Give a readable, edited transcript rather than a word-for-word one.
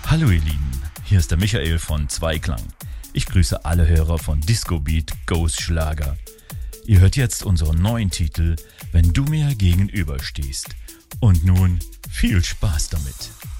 Hallo ihr Lieben, hier ist der Michael von Zweiklang. Ich grüße alle Hörer von Disco Beat Ghost Schlager. Ihr hört jetzt unseren neuen Titel, Wenn du mir gegenüberstehst. Und nun viel Spaß damit.